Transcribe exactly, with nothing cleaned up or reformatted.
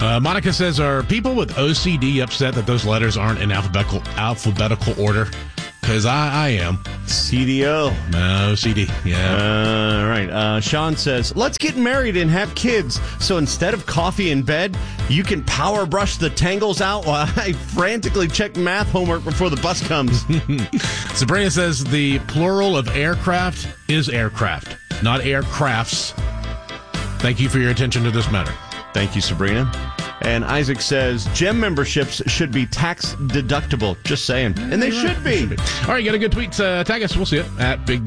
Uh, Monica says, are people with O C D upset that those letters aren't in alphabetical alphabetical order? Because I, I am. C D O. No, O C D, yeah. Uh, all right. Uh, Sean says, let's get married and have kids. So instead of coffee in bed, you can power brush the tangles out while I frantically check math homework before the bus comes. Sabrina says, the plural of aircraft is aircraft, not aircrafts. Thank you for your attention to this matter. Thank you, Sabrina. And Isaac says, gym memberships should be tax deductible. Just saying. And they should be. All right, you got a good tweet. Uh, tag us. We'll see it at Big